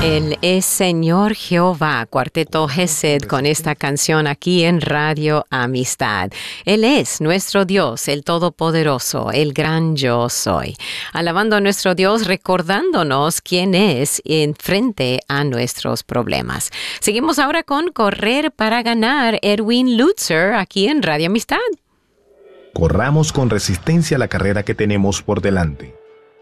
Él es Señor Jehová, Cuarteto Gesed, con esta canción aquí en Radio Amistad. Él es nuestro Dios, el Todopoderoso, el gran yo soy. Alabando a nuestro Dios, recordándonos quién es en frente a nuestros problemas. Seguimos ahora con Correr para Ganar, Erwin Lutzer, aquí en Radio Amistad. Corramos con resistencia la carrera que tenemos por delante,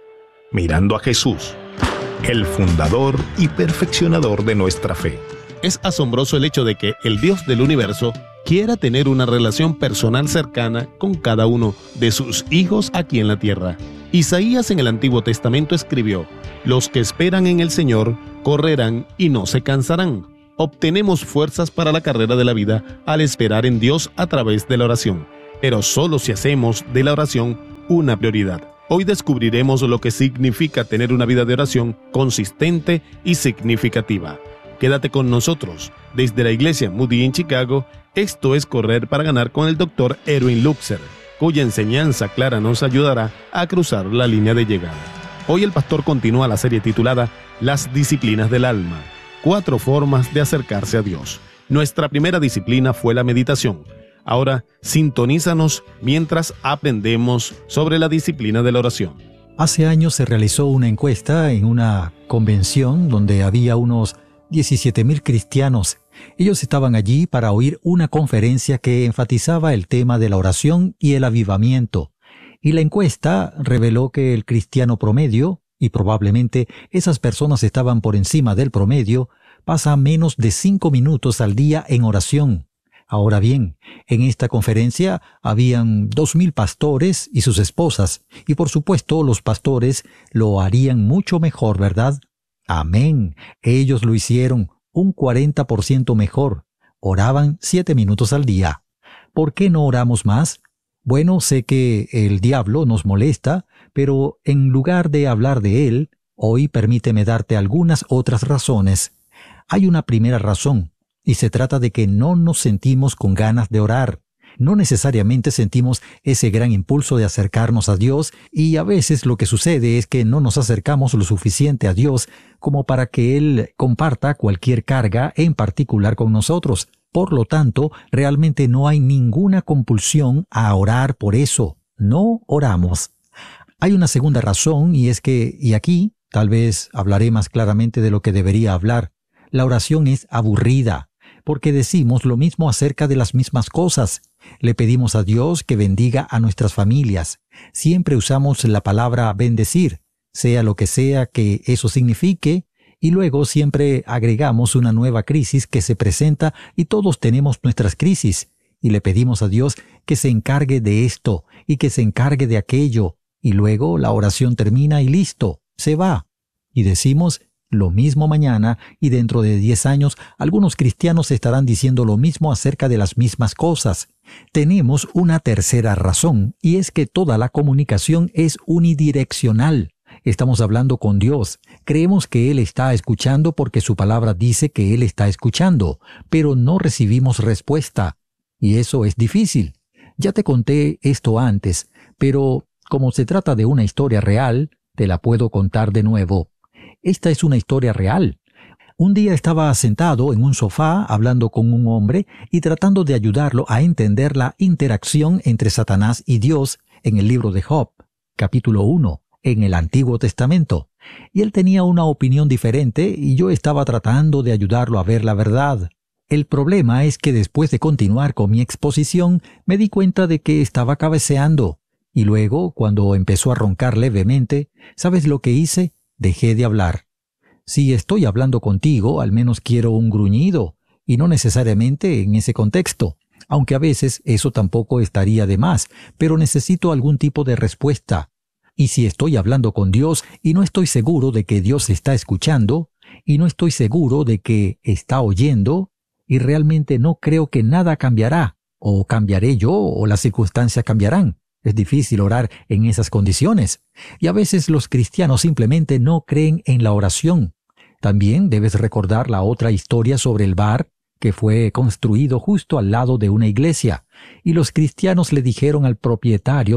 mirando a Jesús, el fundador y perfeccionador de nuestra fe. Es asombroso el hecho de que el Dios del universo quiera tener una relación personal cercana con cada uno de sus hijos aquí en la tierra. Isaías en el Antiguo Testamento escribió: «Los que esperan en el Señor correrán y no se cansarán». Obtenemos fuerzas para la carrera de la vida al esperar en Dios a través de la oración, pero solo si hacemos de la oración una prioridad. Hoy descubriremos lo que significa tener una vida de oración consistente y significativa. Quédate con nosotros. Desde la iglesia Moody en Chicago, esto es Correr para Ganar con el Dr. Erwin Lutzer, cuya enseñanza clara nos ayudará a cruzar la línea de llegada. Hoy el pastor continúa la serie titulada Las disciplinas del alma, 4 formas de acercarse a Dios. Nuestra primera disciplina fue la meditación. Ahora, sintonízanos mientras aprendemos sobre la disciplina de la oración. Hace años se realizó una encuesta en una convención donde había unos 17,000 cristianos. Ellos estaban allí para oír una conferencia que enfatizaba el tema de la oración y el avivamiento. Y la encuesta reveló que el cristiano promedio, y probablemente esas personas estaban por encima del promedio, pasa menos de 5 minutos al día en oración. Ahora bien, en esta conferencia habían 2,000 pastores y sus esposas, y por supuesto los pastores lo harían mucho mejor, ¿verdad? Amén. Ellos lo hicieron un 40% mejor. Oraban 7 minutos al día. ¿Por qué no oramos más? Bueno, sé que el diablo nos molesta, pero en lugar de hablar de él, hoy permíteme darte algunas otras razones. Hay una primera razón. Y se trata de que no nos sentimos con ganas de orar. No necesariamente sentimos ese gran impulso de acercarnos a Dios, y a veces lo que sucede es que no nos acercamos lo suficiente a Dios como para que Él comparta cualquier carga en particular con nosotros. Por lo tanto, realmente no hay ninguna compulsión a orar por eso. No oramos. Hay una segunda razón, y es que, y aquí tal vez hablaré más claramente de lo que debería hablar, la oración es aburrida. Porque decimos lo mismo acerca de las mismas cosas. Le pedimos a Dios que bendiga a nuestras familias. Siempre usamos la palabra bendecir, sea lo que sea que eso signifique, y luego siempre agregamos una nueva crisis que se presenta y todos tenemos nuestras crisis, y le pedimos a Dios que se encargue de esto y que se encargue de aquello, y luego la oración termina y listo, se va. Y decimos lo mismo mañana, y dentro de 10 años algunos cristianos estarán diciendo lo mismo acerca de las mismas cosas. Tenemos una tercera razón, y es que toda la comunicación es unidireccional. Estamos hablando con Dios. Creemos que Él está escuchando porque su palabra dice que Él está escuchando, pero no recibimos respuesta. Y eso es difícil. Ya te conté esto antes, pero como se trata de una historia real, te la puedo contar de nuevo. Esta es una historia real. Un día estaba sentado en un sofá hablando con un hombre y tratando de ayudarlo a entender la interacción entre Satanás y Dios en el libro de Job, capítulo 1, en el Antiguo Testamento. Y él tenía una opinión diferente y yo estaba tratando de ayudarlo a ver la verdad. El problema es que después de continuar con mi exposición, me di cuenta de que estaba cabeceando. Y luego, cuando empezó a roncar levemente, ¿sabes lo que hice? Dejé de hablar. Si estoy hablando contigo, al menos quiero un gruñido, y no necesariamente en ese contexto, aunque a veces eso tampoco estaría de más, pero necesito algún tipo de respuesta. Y si estoy hablando con Dios y no estoy seguro de que Dios está escuchando, y no estoy seguro de que está oyendo, y realmente no creo que nada cambiará, o cambiaré yo, o las circunstancias cambiarán. Es difícil orar en esas condiciones. Y a veces los cristianos simplemente no creen en la oración. También debes recordar la otra historia sobre el bar que fue construido justo al lado de una iglesia. Y los cristianos le dijeron al propietario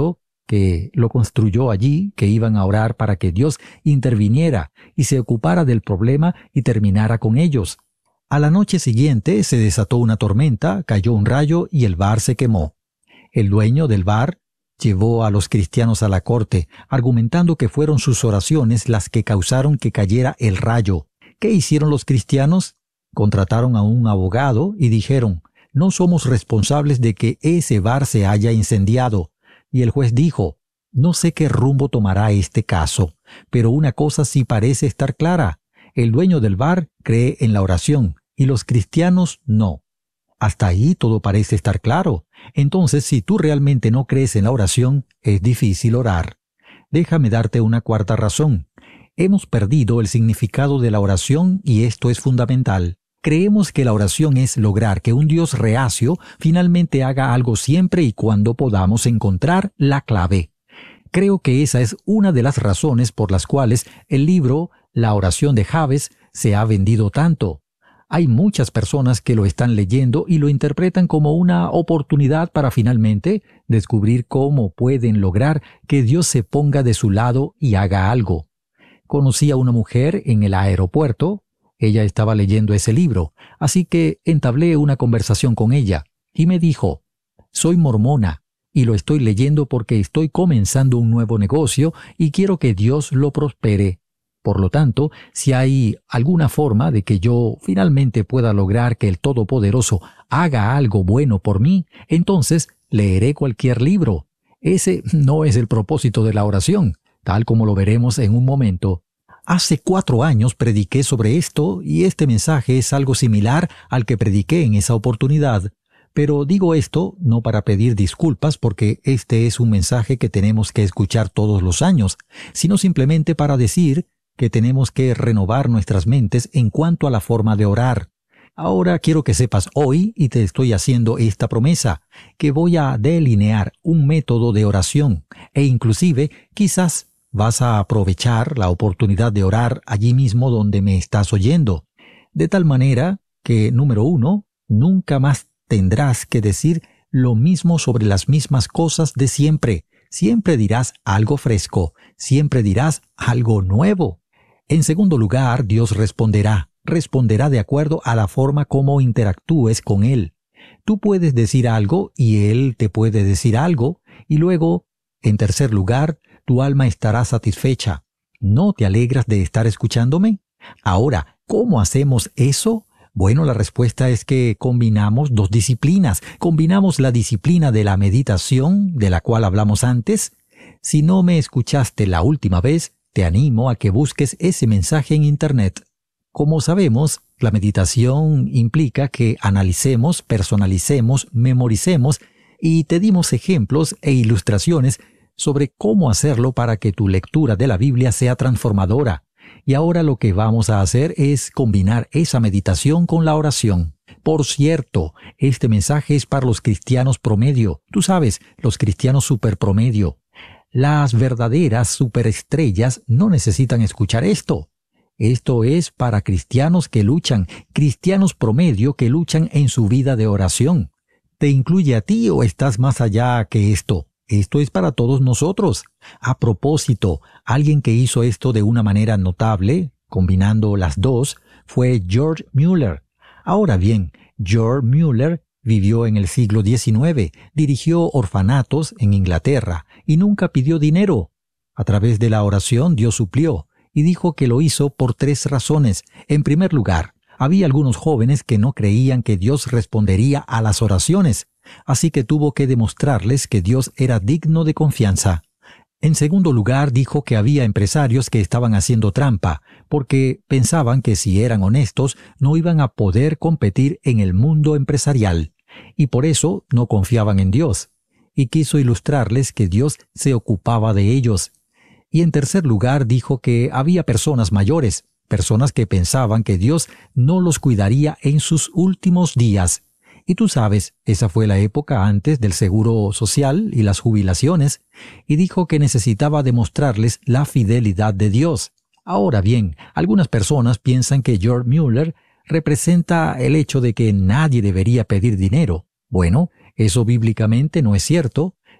que lo construyó allí, que iban a orar para que Dios interviniera y se ocupara del problema y terminara con ellos. A la noche siguiente se desató una tormenta, cayó un rayo y el bar se quemó. El dueño del bar llevó a los cristianos a la corte, argumentando que fueron sus oraciones las que causaron que cayera el rayo. ¿Qué hicieron los cristianos? Contrataron a un abogado y dijeron: no somos responsables de que ese bar se haya incendiado. Y el juez dijo: no sé qué rumbo tomará este caso, pero una cosa sí parece estar clara. El dueño del bar cree en la oración y los cristianos no. Hasta ahí todo parece estar claro. Entonces, si tú realmente no crees en la oración, es difícil orar. Déjame darte una cuarta razón. Hemos perdido el significado de la oración y esto es fundamental. Creemos que la oración es lograr que un Dios reacio finalmente haga algo siempre y cuando podamos encontrar la clave. Creo que esa es una de las razones por las cuales el libro La oración de Jabes se ha vendido tanto. Hay muchas personas que lo están leyendo y lo interpretan como una oportunidad para finalmente descubrir cómo pueden lograr que Dios se ponga de su lado y haga algo. Conocí a una mujer en el aeropuerto. Ella estaba leyendo ese libro, así que entablé una conversación con ella y me dijo: soy mormona y lo estoy leyendo porque estoy comenzando un nuevo negocio y quiero que Dios lo prospere. Por lo tanto, si hay alguna forma de que yo finalmente pueda lograr que el Todopoderoso haga algo bueno por mí, entonces leeré cualquier libro. Ese no es el propósito de la oración, tal como lo veremos en un momento. Hace 4 años prediqué sobre esto y este mensaje es algo similar al que prediqué en esa oportunidad. Pero digo esto no para pedir disculpas porque este es un mensaje que tenemos que escuchar todos los años, sino simplemente para decir que tenemos que renovar nuestras mentes en cuanto a la forma de orar. Ahora quiero que sepas hoy, y te estoy haciendo esta promesa, que voy a delinear un método de oración, e inclusive quizás vas a aprovechar la oportunidad de orar allí mismo donde me estás oyendo. De tal manera que, número 1, nunca más tendrás que decir lo mismo sobre las mismas cosas de siempre. Siempre dirás algo fresco, siempre dirás algo nuevo. En segundo lugar, Dios responderá de acuerdo a la forma como interactúes con Él. Tú puedes decir algo y Él te puede decir algo, y luego, en tercer lugar, tu alma estará satisfecha. ¿No te alegras de estar escuchándome? Ahora, ¿cómo hacemos eso? Bueno, la respuesta es que combinamos 2 disciplinas. Combinamos la disciplina de la meditación, de la cual hablamos antes. Si no me escuchaste la última vez, te animo a que busques ese mensaje en Internet. Como sabemos, la meditación implica que analicemos, personalicemos, memoricemos y te dimos ejemplos e ilustraciones sobre cómo hacerlo para que tu lectura de la Biblia sea transformadora. Y ahora lo que vamos a hacer es combinar esa meditación con la oración. Por cierto, este mensaje es para los cristianos promedio. Tú sabes, los cristianos superpromedio. Las verdaderas superestrellas no necesitan escuchar esto. Esto es para cristianos que luchan, cristianos promedio que luchan en su vida de oración. ¿Te incluye a ti o estás más allá que esto? Esto es para todos nosotros. A propósito, alguien que hizo esto de una manera notable, combinando las dos, fue George Mueller. Ahora bien, George Mueller vivió en el siglo XIX, dirigió orfanatos en Inglaterra y nunca pidió dinero. A través de la oración Dios suplió y dijo que lo hizo por 3 razones. En primer lugar, había algunos jóvenes que no creían que Dios respondería a las oraciones, así que tuvo que demostrarles que Dios era digno de confianza. En segundo lugar, dijo que había empresarios que estaban haciendo trampa, porque pensaban que si eran honestos no iban a poder competir en el mundo empresarial, y por eso no confiaban en Dios, y quiso ilustrarles que Dios se ocupaba de ellos. Y en tercer lugar, dijo que había personas mayores, personas que pensaban que Dios no los cuidaría en sus últimos días. Y tú sabes, esa fue la época antes del seguro social y las jubilaciones, y dijo que necesitaba demostrarles la fidelidad de Dios. Ahora bien, algunas personas piensan que George Mueller representa el hecho de que nadie debería pedir dinero. Bueno, eso bíblicamente no es cierto.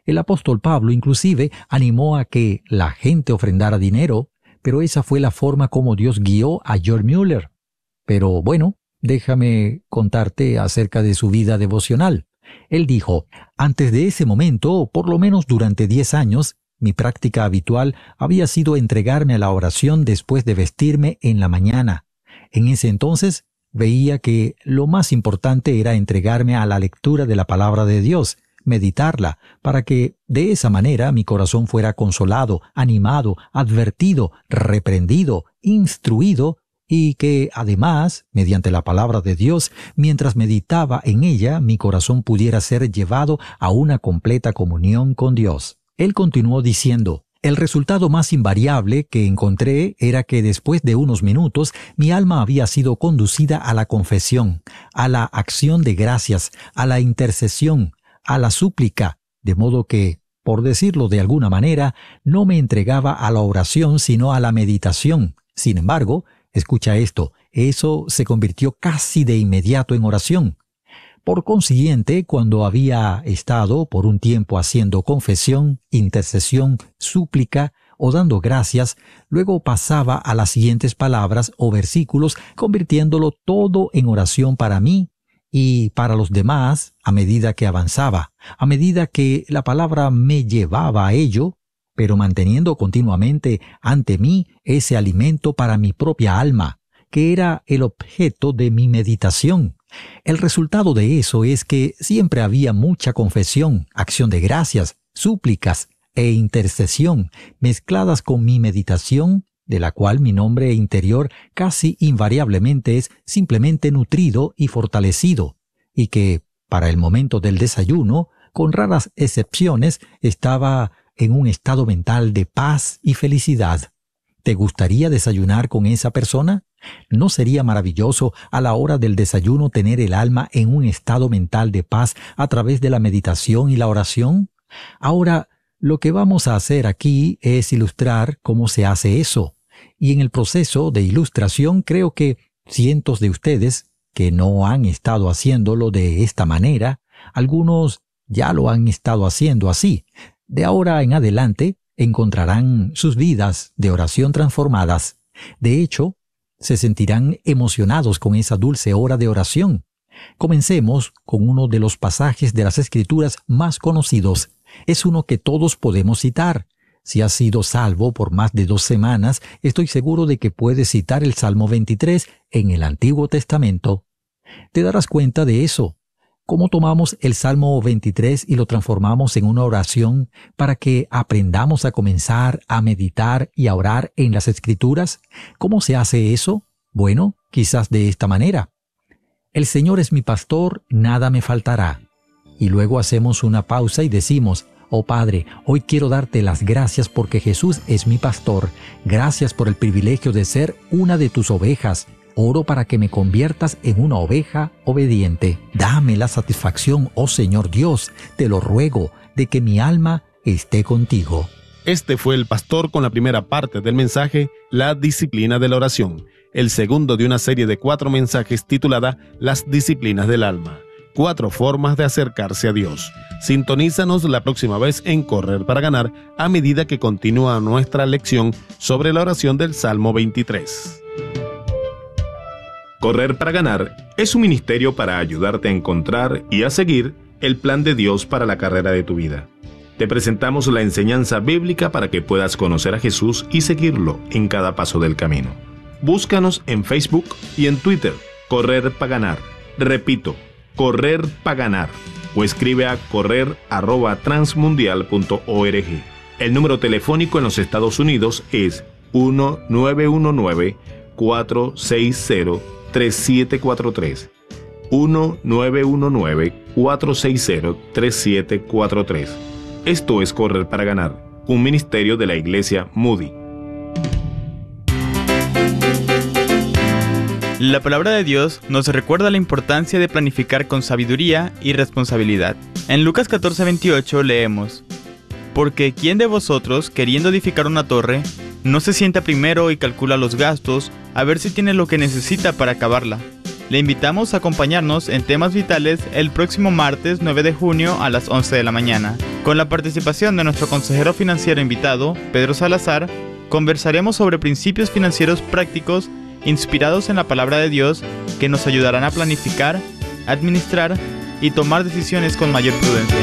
El apóstol Pablo inclusive animó a que la gente ofrendara dinero, pero esa fue la forma como Dios guió a George Mueller. Pero bueno, déjame contarte acerca de su vida devocional. Él dijo, antes de ese momento, por lo menos durante 10 años, mi práctica habitual había sido entregarme a la oración después de vestirme en la mañana. En ese entonces, veía que lo más importante era entregarme a la lectura de la palabra de Dios, meditarla, para que de esa manera mi corazón fuera consolado, animado, advertido, reprendido, instruido, y que además, mediante la palabra de Dios, mientras meditaba en ella, mi corazón pudiera ser llevado a una completa comunión con Dios. Él continuó diciendo, el resultado más invariable que encontré era que después de unos minutos mi alma había sido conducida a la confesión, a la acción de gracias, a la intercesión, a la súplica, de modo que, por decirlo de alguna manera, no me entregaba a la oración sino a la meditación. Sin embargo, escucha esto, eso se convirtió casi de inmediato en oración. Por consiguiente, cuando había estado por un tiempo haciendo confesión, intercesión, súplica o dando gracias, luego pasaba a las siguientes palabras o versículos, convirtiéndolo todo en oración para mí y para los demás a medida que avanzaba, a medida que la palabra me llevaba a ello, pero manteniendo continuamente ante mí ese alimento para mi propia alma, que era el objeto de mi meditación. El resultado de eso es que siempre había mucha confesión, acción de gracias, súplicas e intercesión mezcladas con mi meditación, de la cual mi hombre interior casi invariablemente es simplemente nutrido y fortalecido, y que, para el momento del desayuno, con raras excepciones, estaba en un estado mental de paz y felicidad. ¿Te gustaría desayunar con esa persona? ¿No sería maravilloso a la hora del desayuno tener el alma en un estado mental de paz a través de la meditación y la oración? Ahora, lo que vamos a hacer aquí es ilustrar cómo se hace eso. Y en el proceso de ilustración creo que cientos de ustedes que no han estado haciéndolo de esta manera, algunos ya lo han estado haciendo así. De ahora en adelante encontrarán sus vidas de oración transformadas. De hecho, se sentirán emocionados con esa dulce hora de oración. Comencemos con uno de los pasajes de las Escrituras más conocidos. Es uno que todos podemos citar. Si has sido salvo por más de 2 semanas, estoy seguro de que puedes citar el Salmo 23 en el Antiguo Testamento. Te darás cuenta de eso. ¿Cómo tomamos el Salmo 23 y lo transformamos en una oración para que aprendamos a comenzar a meditar y a orar en las Escrituras? ¿Cómo se hace eso? Bueno, quizás de esta manera. El Señor es mi pastor, nada me faltará. Y luego hacemos una pausa y decimos, oh Padre, hoy quiero darte las gracias porque Jesús es mi pastor. Gracias por el privilegio de ser una de tus ovejas. Oro para que me conviertas en una oveja obediente. Dame la satisfacción, oh Señor Dios, te lo ruego, de que mi alma esté contigo. Este fue el pastor con la primera parte del mensaje, La disciplina de la oración. El segundo de una serie de 4 mensajes titulada Las disciplinas del alma. 4 formas de acercarse a Dios. Sintonízanos la próxima vez en Correr para Ganar a medida que continúa nuestra lección sobre la oración del Salmo 23. Correr para Ganar es un ministerio para ayudarte a encontrar y a seguir el plan de Dios para la carrera de tu vida. Te presentamos la enseñanza bíblica para que puedas conocer a Jesús y seguirlo en cada paso del camino. Búscanos en Facebook y en Twitter, Correr para Ganar. Repito, Correr para Ganar. O escribe a correr@transmundial.org. El número telefónico en los Estados Unidos es 1-919-460-3743. 1-919-460-3743. Esto es Correr para Ganar, un ministerio de la Iglesia Moody. La palabra de Dios nos recuerda la importancia de planificar con sabiduría y responsabilidad. En Lucas 14:28 leemos: Porque ¿quién de vosotros, queriendo edificar una torre, no se sienta primero y calcula los gastos, a ver si tiene lo que necesita para acabarla? Le invitamos a acompañarnos en Temas Vitales el próximo martes 9 de junio a las 11 de la mañana. Con la participación de nuestro consejero financiero invitado, Pedro Salazar, conversaremos sobre principios financieros prácticos inspirados en la palabra de Dios que nos ayudarán a planificar, administrar y tomar decisiones con mayor prudencia.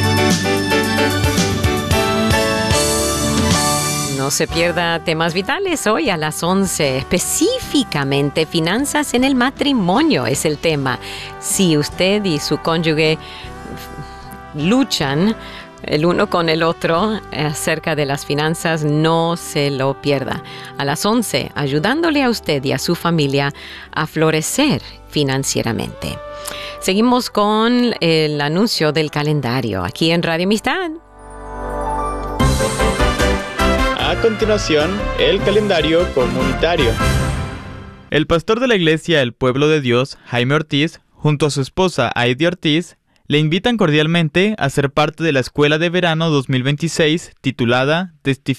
No se pierda Temas Vitales hoy a las 11. Específicamente, finanzas en el matrimonio es el tema. Si usted y su cónyuge luchan el uno con el otro acerca de las finanzas, no se lo pierda. A las 11, ayudándole a usted y a su familia a florecer financieramente. Seguimos con el anuncio del calendario aquí en Radio Amistad. A continuación, el calendario comunitario. El pastor de la iglesia El Pueblo de Dios, Jaime Ortiz, junto a su esposa Heidi Ortiz, le invitan cordialmente a ser parte de la Escuela de Verano 2026 titulada